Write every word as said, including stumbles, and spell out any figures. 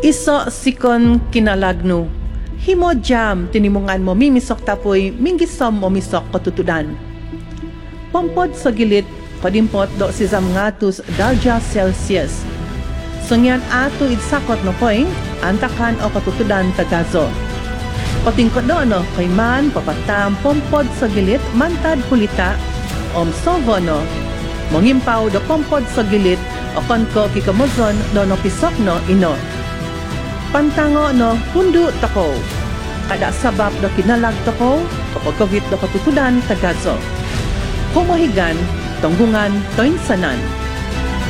Iso sikon kinalagno. Himo jam tinimungan mo mimisok tapoy minggisom mo misok katutudan. Pompod sa gilit padimpot do si Zamngatus Darja Celsius. Sungyan ato idsakot no poing antakan o katutudan tagazo. Patingkod do no kay man papatam pompod sa gilit mantad kulita om sovo no. Mongimpaw do pompod sa gilit o konko kikamuzon do no pisok no ino. Pantango no pundu tako. Kada sabab do kinalag tako kapag kavit do katutudan tagazo. Humahigan, tunggungan, toinsanan.